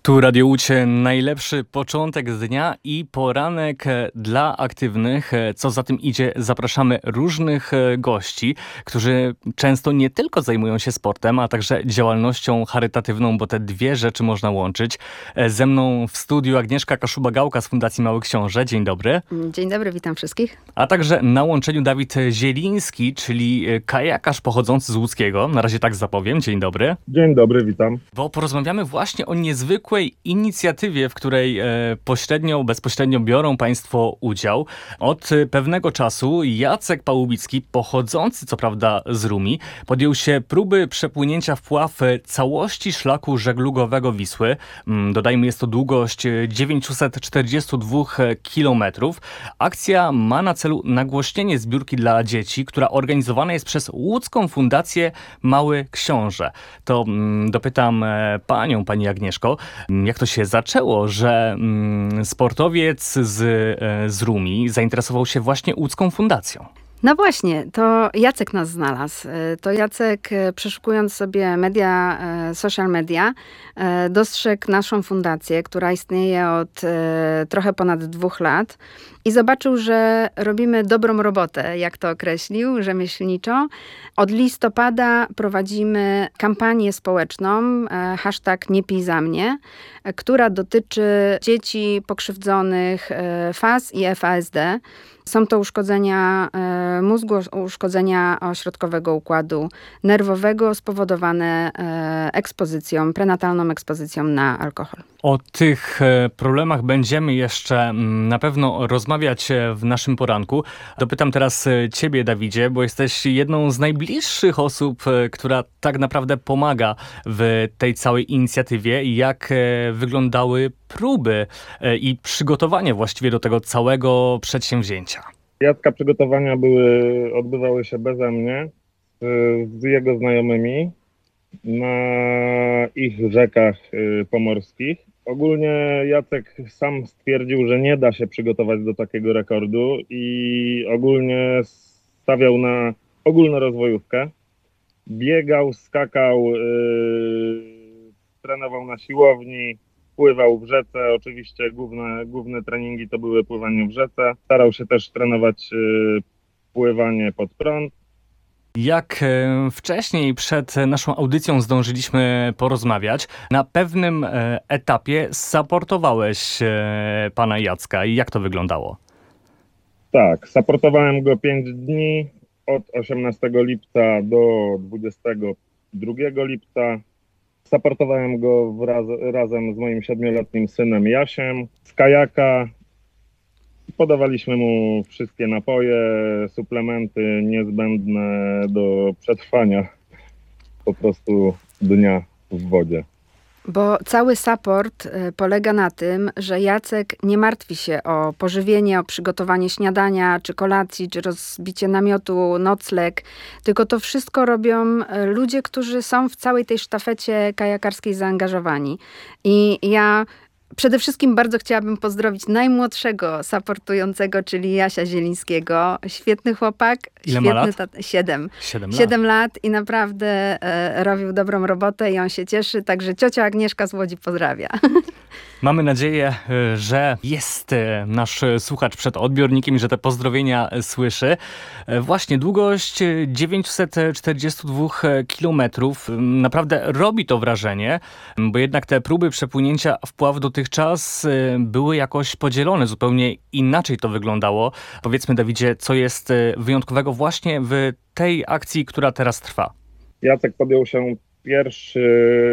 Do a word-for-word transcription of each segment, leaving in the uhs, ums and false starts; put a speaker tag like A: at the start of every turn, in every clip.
A: Tu Radio Łódź, najlepszy początek dnia i poranek dla aktywnych. Co za tym idzie, zapraszamy różnych gości, którzy często nie tylko zajmują się sportem, a także działalnością charytatywną, bo te dwie rzeczy można łączyć. Ze mną w studiu Agnieszka Kaszuba-Gałka z Fundacji Mały Książę. Dzień dobry.
B: Dzień dobry, witam wszystkich.
A: A także na łączeniu Dawid Zieliński, czyli kajakarz pochodzący z Łódzkiego. Na razie tak zapowiem. Dzień dobry.
C: Dzień dobry, witam.
A: Bo porozmawiamy właśnie o niezwykłej inicjatywie, w której e, pośrednio, bezpośrednio biorą Państwo udział. Od pewnego czasu Jacek Pałubicki, pochodzący co prawda z Rumi, podjął się próby przepłynięcia w pław całości szlaku żeglugowego Wisły. Dodajmy, jest to długość dziewięćset czterdzieści dwa kilometrów. Akcja ma na celu nagłośnienie zbiórki dla dzieci, która organizowana jest przez Łódzką Fundację Mały Książę. To mm, dopytam e, panią, pani Agnieszko, jak to się zaczęło, że mm, sportowiec z, e, z Rumi zainteresował się właśnie Łódzką Fundacją?
B: No właśnie, to Jacek nas znalazł. To Jacek, przeszukując sobie media, social media, dostrzegł naszą fundację, która istnieje od trochę ponad dwóch lat i zobaczył, że robimy dobrą robotę, jak to określił, rzemieślniczo. Od listopada prowadzimy kampanię społeczną, hashtag Nie pij za mnie, która dotyczy dzieci pokrzywdzonych F A S i F A S D. Są to uszkodzenia mózgu, uszkodzenia ośrodkowego układu nerwowego spowodowane ekspozycją, prenatalną ekspozycją na alkohol.
A: O tych problemach będziemy jeszcze na pewno rozmawiać w naszym poranku. Dopytam teraz ciebie, Dawidzie, bo jesteś jedną z najbliższych osób, która tak naprawdę pomaga w tej całej inicjatywie. Jak wyglądały próby i przygotowanie właściwie do tego całego przedsięwzięcia?
C: Jacka przygotowania były, odbywały się beze mnie, z jego znajomymi na ich rzekach pomorskich. Ogólnie Jacek sam stwierdził, że nie da się przygotować do takiego rekordu i ogólnie stawiał na ogólnorozwojówkę. Biegał, skakał, yy, trenował na siłowni, pływał w rzece. Oczywiście główne, główne treningi to były pływanie w rzece. Starał się też trenować yy, pływanie pod prąd.
A: Jak wcześniej przed naszą audycją zdążyliśmy porozmawiać, na pewnym etapie supportowałeś pana Jacka i jak to wyglądało?
C: Tak, supportowałem go pięć dni, od osiemnastego lipca do dwudziestego drugiego lipca. Supportowałem go wraz, razem z moim siedmioletnim synem Jasiem z kajaka. Podawaliśmy mu wszystkie napoje, suplementy niezbędne do przetrwania po prostu dnia w wodzie.
B: Bo cały support polega na tym, że Jacek nie martwi się o pożywienie, o przygotowanie śniadania, czy kolacji, czy rozbicie namiotu, nocleg. Tylko to wszystko robią ludzie, którzy są w całej tej sztafecie kajakarskiej zaangażowani. I ja przede wszystkim bardzo chciałabym pozdrowić najmłodszego supportującego, czyli Jasia Zielińskiego. Świetny chłopak.
A: Ile
B: świetny
A: ma lat?
B: Tata, siedem.
A: Siedem lat.
B: Siedem lat i naprawdę e, robił dobrą robotę i on się cieszy. Także ciocia Agnieszka z Łodzi pozdrawia.
A: Mamy nadzieję, że jest nasz słuchacz przed odbiornikiem i że te pozdrowienia słyszy. Właśnie długość dziewięćset czterdzieści dwa kilometrów. Naprawdę robi to wrażenie, bo jednak te próby przepłynięcia w pław dotychczas były jakoś podzielone. Zupełnie inaczej to wyglądało. Powiedzmy, Dawidzie, co jest wyjątkowego właśnie w tej akcji, która teraz trwa?
C: Jacek podjął się pierwszy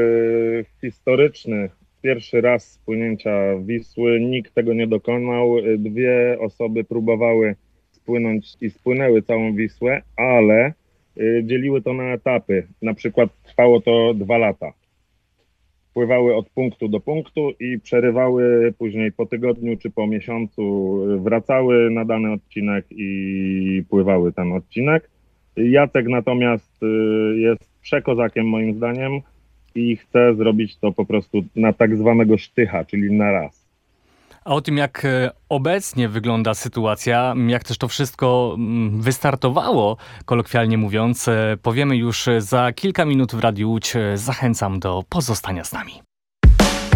C: historyczny Pierwszy raz spłynięcia Wisły, nikt tego nie dokonał. Dwie osoby próbowały spłynąć i spłynęły całą Wisłę, ale dzieliły to na etapy. Na przykład trwało to dwa lata. Pływały od punktu do punktu i przerywały później po tygodniu czy po miesiącu, wracały na dany odcinek i pływały ten odcinek. Jacek natomiast jest przekozakiem moim zdaniem i chce zrobić to po prostu na tak zwanego sztycha, czyli na raz.
A: A o tym, jak obecnie wygląda sytuacja, jak też to wszystko wystartowało, kolokwialnie mówiąc, powiemy już za kilka minut w Radiu Łódź. Zachęcam do pozostania z nami.